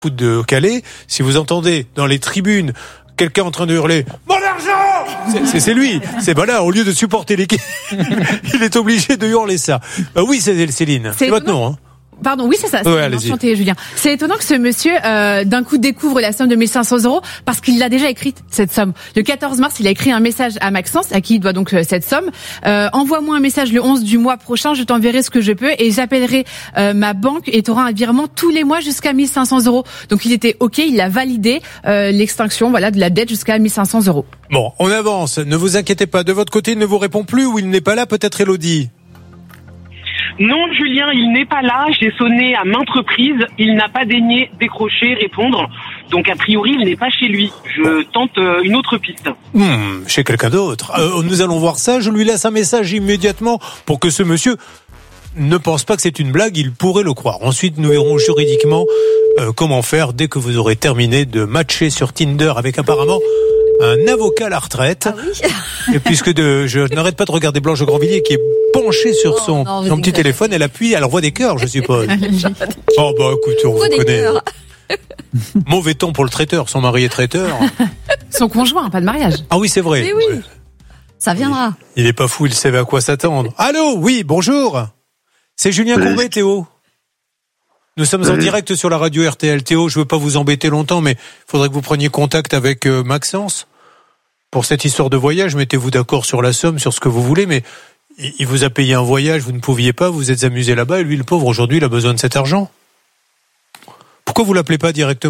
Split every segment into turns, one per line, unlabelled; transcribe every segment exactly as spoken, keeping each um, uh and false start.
foot de Calais, si vous entendez dans les tribunes quelqu'un en train de hurler « Mon argent !» c'est, c'est, c'est lui. C'est voilà, au lieu de supporter l'équipe, il est obligé de hurler ça. Bah oui, c'est Céline. C'est, c'est votre nom, hein.
Pardon, oui, c'est ça. C'est
ouais,
enchanté, Julien. C'est étonnant que ce monsieur, euh, d'un coup, découvre la somme de mille cinq cents euros parce qu'il l'a déjà écrite, cette somme. Le quatorze mars, il a écrit un message à Maxence, à qui il doit donc euh, cette somme. Euh, envoie-moi un message le onze du mois prochain, je t'enverrai ce que je peux et j'appellerai euh, ma banque et tu auras un virement tous les mois jusqu'à mille cinq cents euros. Donc, il était OK, il a validé euh, l'extinction, voilà, de la dette jusqu'à mille cinq cents euros.
Bon, on avance. Ne vous inquiétez pas. De votre côté, il ne vous répond plus ou il n'est pas là, peut-être Élodie?
Non, Julien, il n'est pas là. J'ai sonné à maintes reprises. Il n'a pas daigné décrocher, répondre. Donc, a priori, il n'est pas chez lui. Je tente euh, une autre piste.
Hmm, chez quelqu'un d'autre. Euh, nous allons voir ça. Je lui laisse un message immédiatement pour que ce monsieur ne pense pas que c'est une blague. Il pourrait le croire. Ensuite, nous verrons juridiquement euh, comment faire dès que vous aurez terminé de matcher sur Tinder avec apparemment un avocat à la retraite.
Ah oui.
Et puisque de, je n'arrête pas de regarder Blanche Grandvilliers qui est penchée sur
oh,
son,
non,
son petit téléphone, elle appuie, elle envoie des cœurs, je suppose. Oh bah écoute, on vous connaît. Mauvais temps pour le traiteur, son mari est traiteur.
Son conjoint, pas de mariage.
Ah oui, c'est vrai.
Mais oui,
ouais.
Ça viendra.
Il est pas fou, il sait à quoi s'attendre. Allô, oui, bonjour. C'est Julien Courbet, Théo. Nous sommes en direct sur la radio R T L. Théo, je veux pas vous embêter longtemps, mais il faudrait que vous preniez contact avec euh, Maxence. Pour cette histoire de voyage, mettez-vous d'accord sur la somme, sur ce que vous voulez, mais il vous a payé un voyage, vous ne pouviez pas, vous vous êtes amusé là-bas, et lui, le pauvre, aujourd'hui, il a besoin de cet argent. Pourquoi vous l'appelez pas directement ?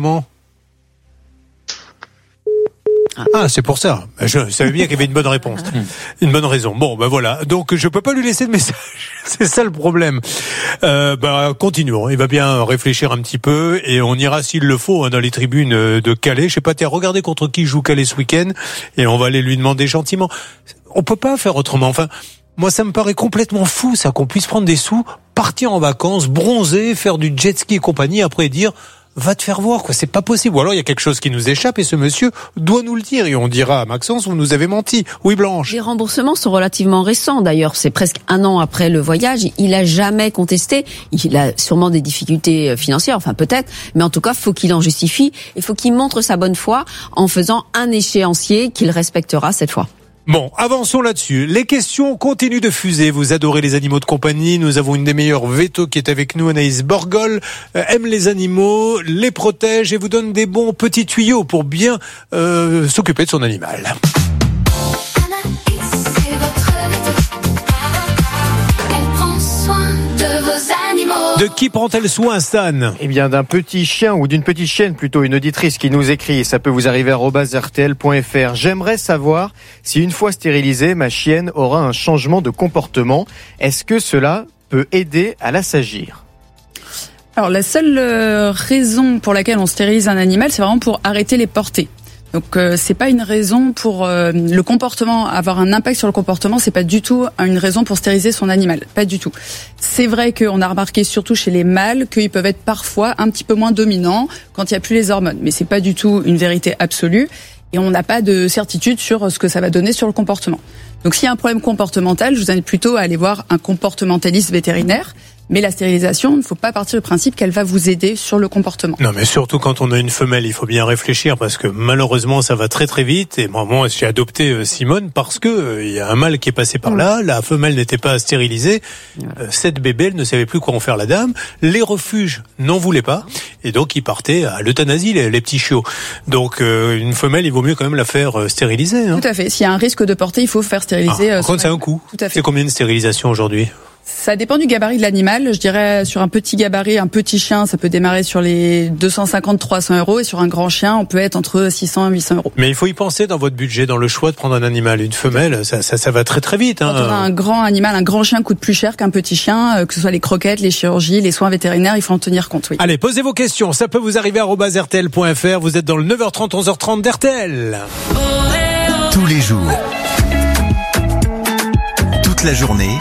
Ah, c'est pour ça. Je savais bien qu'il y avait une bonne réponse. Une bonne raison. Bon, ben voilà. Donc, je peux pas lui laisser de message. C'est ça le problème. Euh, bah, continuons. Il va bien réfléchir un petit peu et on ira s'il le faut hein, dans les tribunes de Calais. Je sais pas, t'as regardé contre qui joue Calais ce week-end et on va aller lui demander gentiment. On peut pas faire autrement. Enfin, moi, ça me paraît complètement fou, ça, qu'on puisse prendre des sous, partir en vacances, bronzer, faire du jet ski et compagnie, après dire va te faire voir, quoi. C'est pas possible. Ou alors il y a quelque chose qui nous échappe et ce monsieur doit nous le dire et on dira à Maxence, vous nous avez menti. Oui, Blanche.
Les remboursements sont relativement récents d'ailleurs. C'est presque un an après le voyage. Il a jamais contesté. Il a sûrement des difficultés financières, enfin peut-être. Mais en tout cas, faut qu'il en justifie. Il faut qu'il montre sa bonne foi en faisant un échéancier qu'il respectera cette fois.
Bon, avançons là-dessus. Les questions continuent de fuser. Vous adorez les animaux de compagnie. Nous avons une des meilleures vétos qui est avec nous, Anaïs Borgol. Euh, aime les animaux, les protège et vous donne des bons petits tuyaux pour bien euh, s'occuper de son animal. De qui prend-elle soin, Stan ?
Eh bien, d'un petit chien ou d'une petite chienne, plutôt une auditrice qui nous écrit. Ça peut vous arriver à arobase r t l point f r. J'aimerais savoir si une fois stérilisée, ma chienne aura un changement de comportement. Est-ce que cela peut aider à l'assagir ?
Alors, la seule raison pour laquelle on stérilise un animal, c'est vraiment pour arrêter les portées. Donc euh, c'est pas une raison pour euh, le comportement, avoir un impact sur le comportement, c'est pas du tout une raison pour stériliser son animal, pas du tout. C'est vrai qu'on a remarqué surtout chez les mâles qu'ils peuvent être parfois un petit peu moins dominants quand il y a plus les hormones, mais c'est pas du tout une vérité absolue et on n'a pas de certitude sur ce que ça va donner sur le comportement. Donc s'il y a un problème comportemental, je vous invite plutôt à aller voir un comportementaliste vétérinaire. Mais la stérilisation, il ne faut pas partir du principe qu'elle va vous aider sur le comportement.
Non, mais surtout quand on a une femelle, il faut bien réfléchir parce que malheureusement, ça va très très vite. Et moi, moi j'ai adopté Simone parce que euh, il y a un mâle qui est passé par là. La femelle n'était pas stérilisée. Euh, cette bébé, elle ne savait plus quoi en faire la dame. Les refuges n'en voulaient pas. Et donc, ils partaient à l'euthanasie, les, les petits chiots. Donc, euh, une femelle, il vaut mieux quand même la faire euh, stériliser. Hein.
Tout à fait. S'il y a un risque de portée, il faut faire stériliser.
Ah,
euh,
par contre, c'est un coût.
Tout à fait.
C'est combien de stérilisations aujourd'hui ?
Ça dépend du gabarit de l'animal. Je dirais sur un petit gabarit, un petit chien, ça peut démarrer sur les deux cent cinquante à trois cents euros. Et sur un grand chien, on peut être entre six cents et huit cents euros.
Mais il faut y penser dans votre budget, dans le choix de prendre un animal. Une femelle, ça, ça, ça va très très vite. Hein.
Quand on a un grand animal, un grand chien coûte plus cher qu'un petit chien, que ce soit les croquettes, les chirurgies, les soins vétérinaires, il faut en tenir compte, oui.
Allez, posez vos questions. Ça peut vous arriver à arobase r t l point f r. Vous êtes dans le neuf heures trente, onze heures trente d'R T L.
Tous les jours. Toute la journée.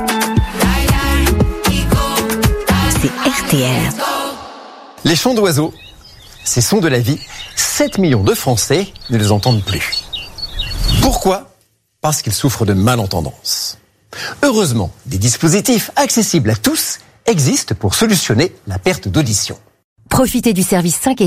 C'est R T L.
Les chants d'oiseaux, ces sons de la vie, sept millions de Français ne les entendent plus. Pourquoi ? Parce qu'ils souffrent de malentendance. Heureusement, des dispositifs accessibles à tous existent pour solutionner la perte d'audition.
Profitez du service cinq